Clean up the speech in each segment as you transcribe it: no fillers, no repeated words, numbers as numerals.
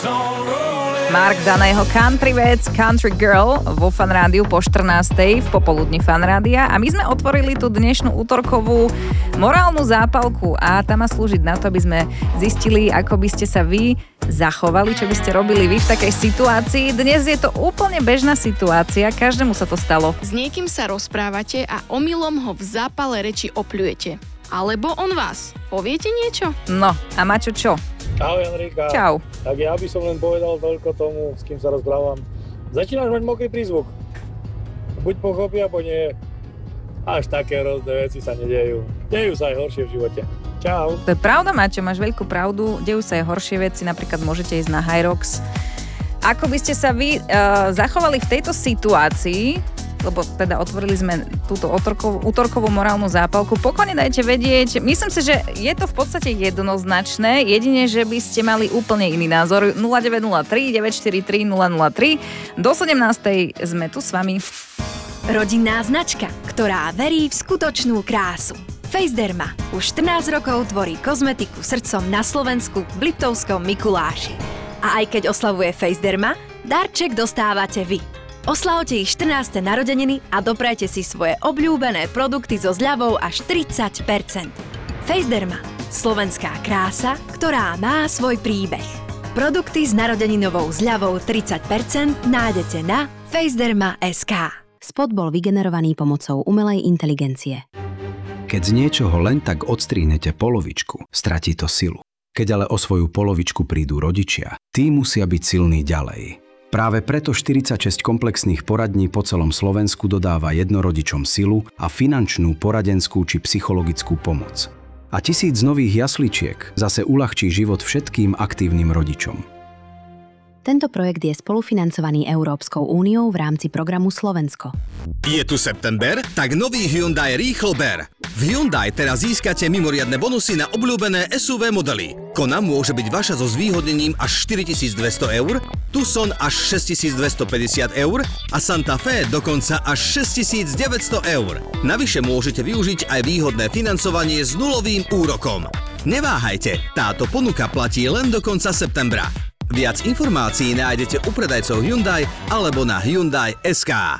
Mark dá na jeho country vec Country Girl vo Fan Rádiu po 14:00 v popoludní Fan Rádia a my sme otvorili tú dnešnú útorkovú morálnu zápalku a tá má slúžiť na to, aby sme zistili, ako by ste sa vy zachovali, čo by ste robili vy v takej situácii. Dnes je to úplne bežná situácia, každému sa to stalo. S niekým sa rozprávate a omylom ho v zápale reči opľujete. Alebo on vás. Poviete niečo? No, a Maťo čo? Ahoj Enrika. Čau. Tak ja by som len povedal toľko tomu, s kým sa rozprávam. Začínaš mať mokrý prízvuk. Buď pochopí, alebo nie. Až také rôzne veci sa nedejú. Dejú sa aj horšie v živote. Čau. To je pravda, Maťo, máš veľkú pravdu. Dejú sa aj horšie veci, napríklad môžete ísť na Hyrox. Ako by ste sa vy zachovali v tejto situácii, lebo teda otvorili sme túto útorkovú morálnu zápalku. Pokojne dajte vedieť. Myslím si, že je to v podstate jednoznačné. Jedine, že by ste mali úplne iný názor. 0903 943 003. Do 17:00 sme tu s vami. Rodinná značka, ktorá verí v skutočnú krásu. Fejsderma už 14 rokov tvorí kozmetiku srdcom na Slovensku v Liptovskom Mikuláši. A aj keď oslavuje Fejsderma, darček dostávate vy. Oslavte ich 14. narodeniny a doprajte si svoje obľúbené produkty so zľavou až 30%. Fejsderma. Slovenská krása, ktorá má svoj príbeh. Produkty s narodeninovou zľavou 30% nájdete na fejsderma.sk. Spot bol vygenerovaný pomocou umelej inteligencie. Keď z niečoho len tak odstrihnete polovičku, stratí to silu. Keď ale o svoju polovičku prídu rodičia, tí musia byť silní ďalej. Práve preto 46 komplexných poradní po celom Slovensku dodáva jednorodičom silu a finančnú, poradenskú či psychologickú pomoc. A 1000 nových jasličiek zase uľahčí život všetkým aktívnym rodičom. Tento projekt je spolufinancovaný Európskou úniou v rámci programu Slovensko. Je tu september, tak nový Hyundai Rýchlober. V Hyundai teraz získate mimoriadne bonusy na obľúbené SUV modely. Kona môže byť vaša so zvýhodnením až 4200 eur, Tucson až 6250 eur a Santa Fe dokonca až 6900 eur. Navyše môžete využiť aj výhodné financovanie s nulovým úrokom. Neváhajte, táto ponuka platí len do konca septembra. Viac informácií nájdete u predajcov Hyundai alebo na Hyundai.sk.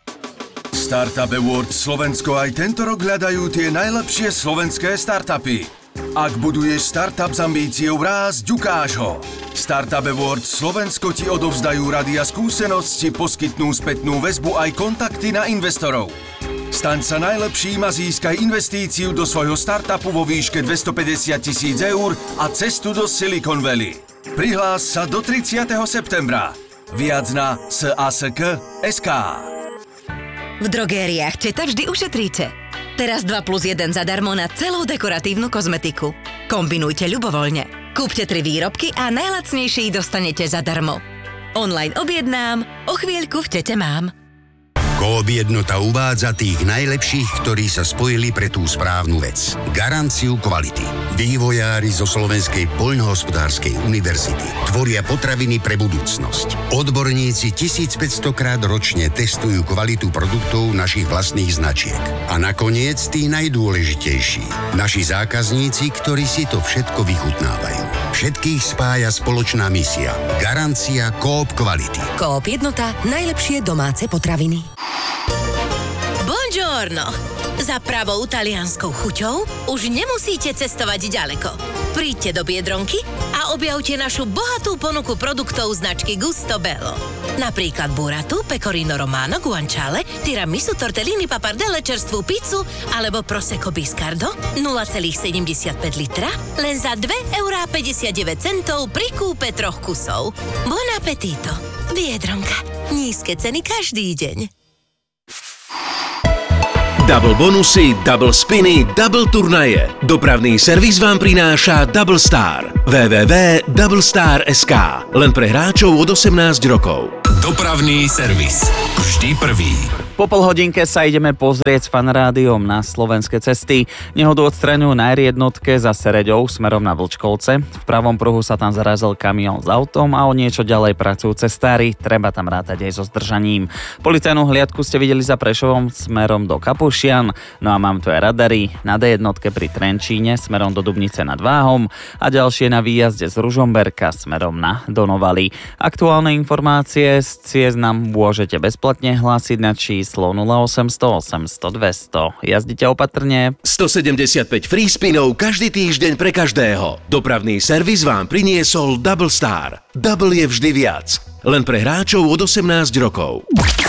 Startup Awards Slovensko aj tento rok hľadajú tie najlepšie slovenské startupy. Ak buduješ startup s ambíciou rásť, ukáž ho. Startup Awards Slovensko ti odovzdajú rady a skúsenosti, poskytnú spätnú väzbu aj kontakty na investorov. Staň sa najlepším a získaj investíciu do svojho startupu vo výške 250 000 eur a cestu do Silicon Valley. Prihlás sa do 30. septembra. Viac na sask.sk. V drogériách Teta vždy ušetríte. Teraz 2+1 zadarmo na celú dekoratívnu kozmetiku. Kombinujte ľubovoľne. Kúpte 3 výrobky a najlacnejší dostanete zadarmo. Online objednám, o chvíľku v Tete mám. Coop Jednota uvádza tých najlepších, ktorí sa spojili pre tú správnu vec. Garanciu kvality. Vývojári zo Slovenskej poľnohospodárskej univerzity tvoria potraviny pre budúcnosť. Odborníci 1500 krát ročne testujú kvalitu produktov našich vlastných značiek. A nakoniec tí najdôležitejší. Naši zákazníci, ktorí si to všetko vychutnávajú. Všetkých spája spoločná misia. Garancia Coop kvality. Coop Jednota. Najlepšie domáce potraviny. Buongiorno! Za pravou talianskou chuťou už nemusíte cestovať ďaleko. Príďte do Biedronky a objavte našu bohatú ponuku produktov značky Gusto Bello. Napríklad burratu, pecorino romano, guanciale, tiramisu, tortellini, pappardelle, čerstvú pizzu alebo prosecco biscardo 0,75 litra len za 2,59 € pri kúpe 3 kusov. Buon appetito! Biedronka. Nízke ceny každý deň. Double bonusy, double spiny, double turnaje. Dopravný servis vám prináša Double Star. www.doublestar.sk. Len pre hráčov od 18 rokov. Dopravný servis. Vždy prvý. Po polhodinke sa ideme pozrieť s Fanrádiom na slovenské cesty. Nehodu odstraňujú na R1 za Sereďou smerom na Vlčkovce. V pravom pruhu sa tam zarazil kamión s autom a o niečo ďalej pracujú cestári. Treba tam rátať aj so zdržaním. Policajnú hliadku ste videli za Prešovom smerom do Kapušian. No a mám tu aj radary na D1 pri Trenčíne smerom do Dubnice nad Váhom a ďalšie na výjazde z Ružomberka smerom na Donovaly. Aktuálne informácie z ciest nám môžete bezplatne hlásiť na číslo 0800 800 200. Jazdite opatrne. 175 free spinov každý týždeň pre každého. Dopravný servis vám priniesol Double Star. Double je vždy viac. Len pre hráčov od 18 rokov.